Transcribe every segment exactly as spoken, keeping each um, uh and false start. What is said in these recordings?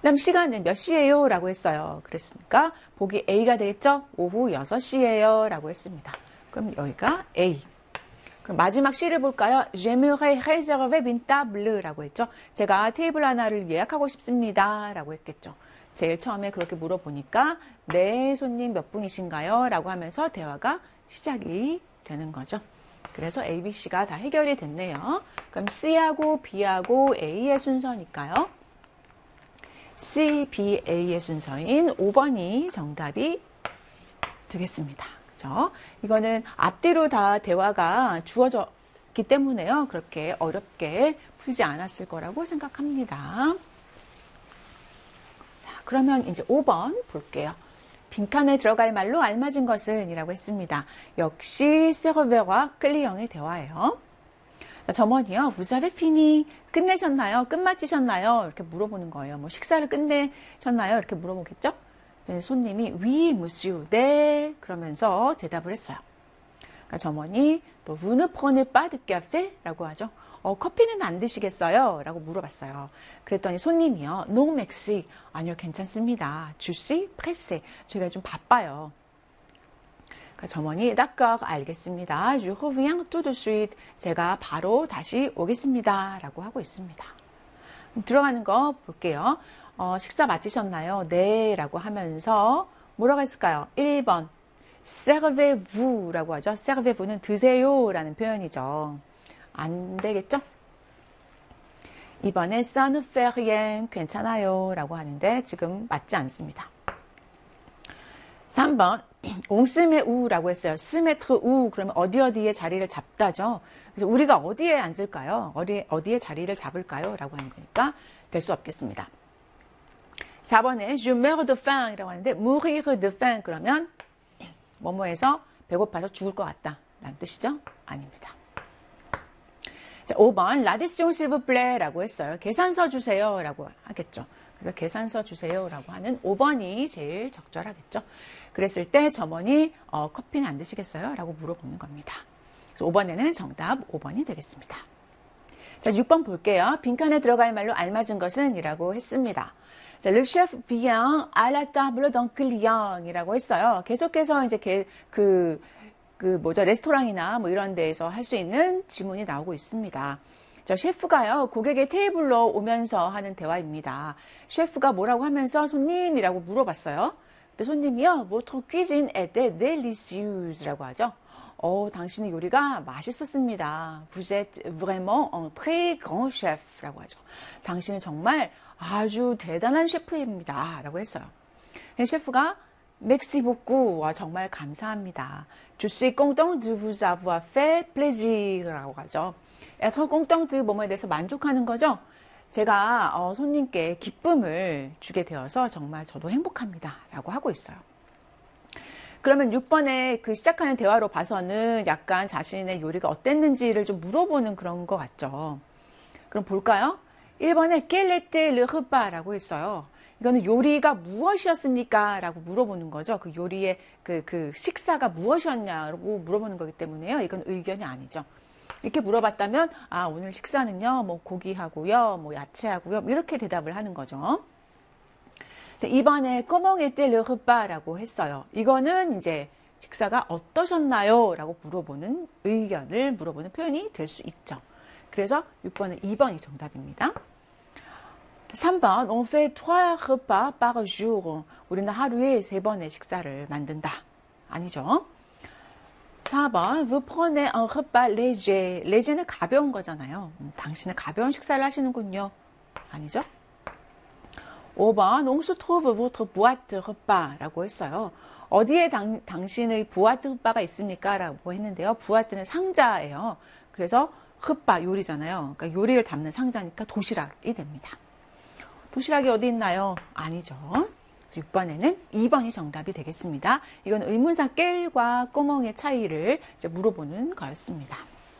그다음 시간은 몇 시예요? 라고 했어요. 그랬으니까 보기 A가 되겠죠? 오후 여섯 시예요. 라고 했습니다. 그럼 여기가 A. 그럼 마지막 C를 볼까요? J'aimerais réserver une table 라고 했죠. 제가 테이블 하나를 예약하고 싶습니다. 라고 했겠죠. 제일 처음에 그렇게 물어보니까 네, 손님 몇 분이신가요? 라고 하면서 대화가 시작이 되는 거죠. 그래서 A, B, C가 다 해결이 됐네요. 그럼 C하고 B하고 A의 순서니까요. C, B, A의 순서인 오 번이 정답이 되겠습니다. 그죠? 이거는 앞뒤로 다 대화가 주어졌기 때문에요. 그렇게 어렵게 풀지 않았을 거라고 생각합니다. 자, 그러면 이제 오 번 볼게요. 빈칸에 들어갈 말로 알맞은 것은 이라고 했습니다. 역시 세르베와 클리영의 대화예요. 점원이요. Vous avez fini? 끝내셨나요? 끝마치셨나요? 이렇게 물어보는 거예요. 뭐 식사를 끝내셨나요? 이렇게 물어보겠죠? 네, 손님이 Oui, monsieur. 네. 그러면서 대답을 했어요. 그러니까 점원이 또 Vous ne prenez pas de café? 라고 하죠. 어, 커피는 안 드시겠어요? 라고 물어봤어요. 그랬더니 손님이요. Non, merci. 아니요, 괜찮습니다. Je suis pressé. 저희가 좀 바빠요. 그러니까 점원이 d'accord, 알겠습니다. Je reviens tout de suite. 제가 바로 다시 오겠습니다. 라고 하고 있습니다. 들어가는 거 볼게요. 어, 식사 마치셨나요? 네. 라고 하면서 뭐라고 했을까요? 일 번. servez-vous 라고 하죠. servez-vous는 드세요 라는 표현이죠. 안 되겠죠? 이 번에 ça ne fait rien. 괜찮아요. 라고 하는데 지금 맞지 않습니다. 삼 번. on se met où 라고 했어요. se mettre où 그러면 어디 어디에 자리를 잡다죠. 그래서 우리가 어디에 앉을까요? 어디, 어디에 자리를 잡을까요? 라고 하는 거니까 될 수 없겠습니다. 사 번에 je meurs de faim 이라고 하는데 mourir de faim 그러면 뭐뭐해서 배고파서 죽을 것 같다 라는 뜻이죠? 아닙니다. 자, 오 번 l'addition s'il vous plaît 라고 했어요. 계산서 주세요 라고 하겠죠. 그래서 계산서 주세요 라고 하는 오 번이 제일 적절하겠죠. 그랬을 때 점원이 어, 커피는 안 드시겠어요? 라고 물어보는 겁니다. 그래서 오 번에는 정답 오 번이 되겠습니다. 자, 육 번 볼게요. 빈칸에 들어갈 말로 알맞은 것은 이라고 했습니다. 자, le chef vient à la table d'un client 이라고 했어요. 계속해서 이제 게, 그, 그 뭐죠, 레스토랑이나 뭐 이런 데에서 할 수 있는 지문이 나오고 있습니다. 자, 셰프가요, 고객의 테이블로 오면서 하는 대화입니다. 셰프가 뭐라고 하면서 손님이라고 물어봤어요. 근데 손님이요, votre cuisine était délicieuse 라고 하죠. 어, 당신의 요리가 맛있었습니다. Vous êtes vraiment un très grand chef 라고 하죠. 당신은 정말 아주 대단한 셰프입니다. 라고 했어요. 셰프가 Merci beaucoup. 와, 정말 감사합니다. Je suis content de vous avoir fait plaisir 라고 하죠. être content de 뭐뭐에 대해서 만족하는 거죠. 제가 어, 손님께 기쁨을 주게 되어서 정말 저도 행복합니다. 라고 하고 있어요. 그러면 육 번에 그 시작하는 대화로 봐서는 약간 자신의 요리가 어땠는지를 좀 물어보는 그런 것 같죠. 그럼 볼까요? 일 번에 quel était le repas 라고 했어요. 이거는 요리가 무엇이었습니까? 라고 물어보는 거죠. 그 요리의 그, 그 식사가 무엇이었냐고 물어보는 거기 때문에요. 이건 의견이 아니죠. 이렇게 물어봤다면 아, 오늘 식사는요, 뭐 고기하고요, 뭐 야채하고요, 이렇게 대답을 하는 거죠. 이 번에 comment était le repas 라고 했어요. 이거는 이제 식사가 어떠셨나요? 라고 물어보는 의견을 물어보는 표현이 될 수 있죠. 그래서 육 번은 이 번이 정답입니다. 삼 번 on fait trois repas par jour. 우리는 하루에 세 번의 식사를 만든다. 아니죠. 사 번 vous prenez un repas léger. léger는 가벼운 거잖아요. 음, 당신은 가벼운 식사를 하시는군요. 아니죠. 오 번 on se trouve votre boîte repas 라고 했어요. 어디에 당, 당신의 부아트 흑바가 있습니까? 라고 했는데요. 부아트는 상자예요. 그래서 흑바 요리잖아요. 그러니까 요리를 담는 상자니까 도시락이 됩니다. 도시락이 어디 있나요? 아니죠. 육 번에는 이 번이 정답이 되겠습니다. 이건 의문사 깰과 꼬멍의 차이를 이제 물어보는 거였습니다.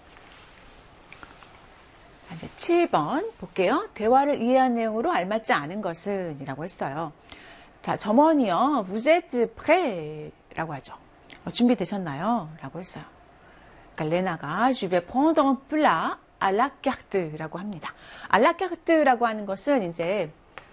이제 칠 번 볼게요. 대화를 이해한 내용으로 알맞지 않은 것은 이라고 했어요. 자, 점원이요. Vous êtes prêt? 라고 하죠. 어, 준비되셨나요? 라고 했어요. 그러니까 레나가 Je vais prendre un plat à la carte 라고 합니다. à la carte 라고 하는 것은 이제